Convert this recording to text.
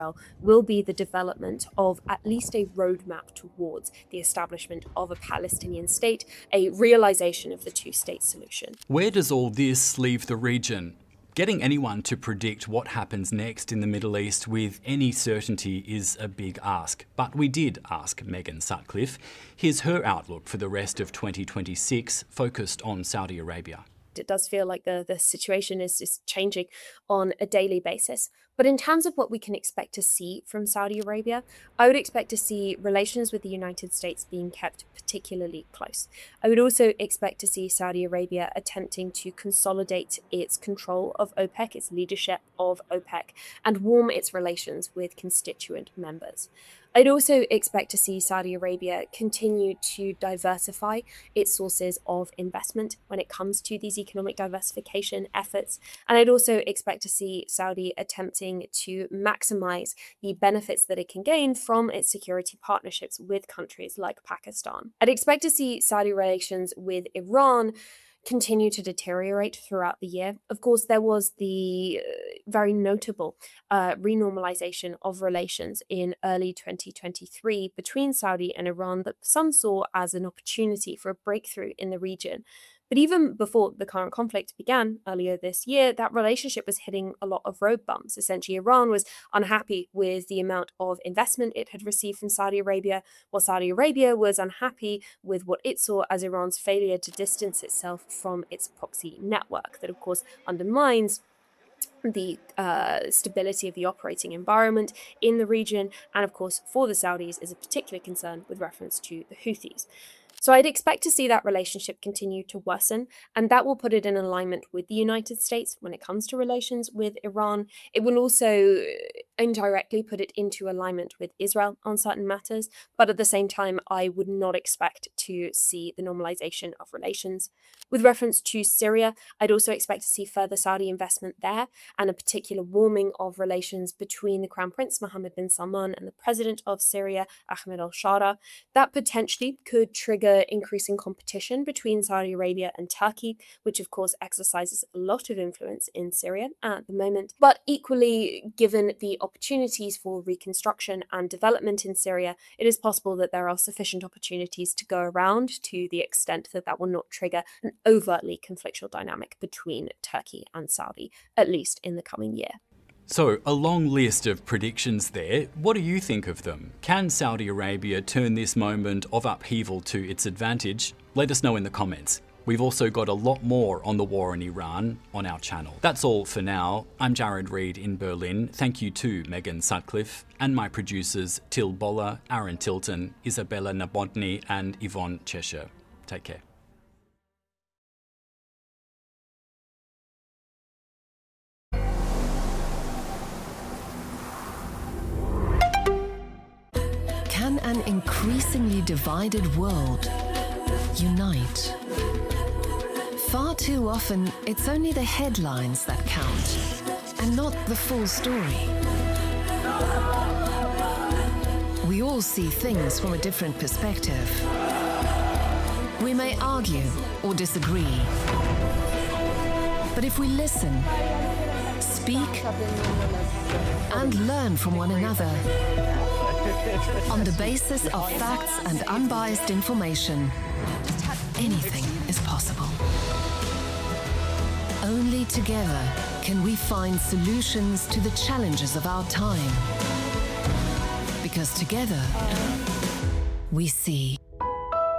will be the development of at least a roadmap towards the establishment of a Palestinian state, a realization of the two-state solution. Where does all this leave the region? Getting anyone to predict what happens next in the Middle East with any certainty is a big ask. But we did ask Megan Sutcliffe. Here's her outlook for the rest of 2026, focused on Saudi Arabia. It does feel like the situation is changing on a daily basis. But in terms of what we can expect to see from Saudi Arabia, I would expect to see relations with the United States being kept particularly close. I would also expect to see Saudi Arabia attempting to consolidate its control of OPEC, its leadership of OPEC, and warm its relations with constituent members. I'd also expect to see Saudi Arabia continue to diversify its sources of investment when it comes to these economic diversification efforts. And I'd also expect to see Saudi attempting to maximize the benefits that it can gain from its security partnerships with countries like Pakistan. I'd expect to see Saudi relations with Iran continue to deteriorate throughout the year. Of course, there was the very notable renormalization of relations in early 2023 between Saudi and Iran that some saw as an opportunity for a breakthrough in the region. But even before the current conflict began earlier this year, that relationship was hitting a lot of road bumps. Essentially, Iran was unhappy with the amount of investment it had received from Saudi Arabia, while Saudi Arabia was unhappy with what it saw as Iran's failure to distance itself from its proxy network, that of course undermines the stability of the operating environment in the region, and of course for the Saudis is a particular concern with reference to the Houthis. So I'd expect to see that relationship continue to worsen, and that will put it in alignment with the United States when it comes to relations with Iran. It will also indirectly put it into alignment with Israel on certain matters, but at the same time, I would not expect to see the normalization of relations. With reference to Syria, I'd also expect to see further Saudi investment there and a particular warming of relations between the Crown Prince Mohammed bin Salman and the President of Syria, Ahmed al-Shara. That potentially could trigger increasing competition between Saudi Arabia and Turkey, which of course exercises a lot of influence in Syria at the moment. But equally, given the opportunities for reconstruction and development in Syria, it is possible that there are sufficient opportunities to go around to the extent that that will not trigger an overtly conflictual dynamic between Turkey and Saudi, at least in the coming year. So, a long list of predictions there. What do you think of them? Can Saudi Arabia turn this moment of upheaval to its advantage? Let us know in the comments. We've also got a lot more on the war in Iran on our channel. That's all for now. I'm Jared Reed in Berlin. Thank you to Megan Sutcliffe and my producers Till Boller, Aaron Tilton, Isabella Nabodny and Yvonne Cheshire. Take care. Can an increasingly divided world unite? Far too often, it's only the headlines that count, and not the full story. We all see things from a different perspective. We may argue or disagree, but if we listen, speak, and learn from one another, on the basis of facts and unbiased information, anything is possible. Only together can we find solutions to the challenges of our time. Because together, we see.